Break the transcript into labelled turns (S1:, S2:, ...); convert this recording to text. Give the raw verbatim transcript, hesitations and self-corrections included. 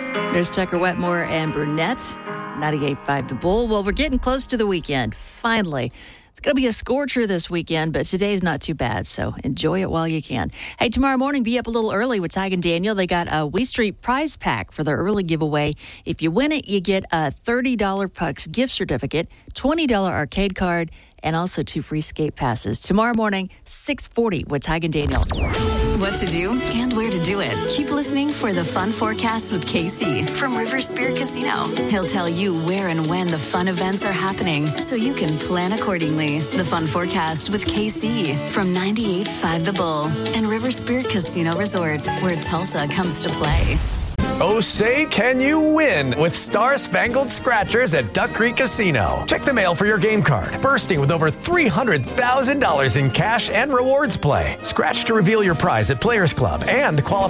S1: There's Tucker Wetmore and Burnett, ninety-eight point five The Bull. Well, we're getting close to the weekend, finally. It's going to be a scorcher this weekend, but today's not too bad, so enjoy it while you can. Hey, tomorrow morning, be up a little early with Tig and Daniel. They got a We Street prize pack for their early giveaway. If you win it, you get a thirty dollars Pucks gift certificate, twenty dollars arcade card, and also two free skate passes. Tomorrow morning, six forty with Tig and Daniel.
S2: What to do and where to do it. Keep listening for the Fun Forecast with K C from River Spirit Casino. He'll tell you where and when the fun events are happening so you can plan accordingly. The Fun Forecast with K C from ninety-eight point five The Bull and River Spirit Casino Resort, where Tulsa comes to play.
S3: Oh, say, can you win with Star Spangled Scratchers at Duck Creek Casino? Check the mail for your game card, bursting with over three hundred thousand dollars in cash and rewards play. Scratch to reveal your prize at Players Club and qualify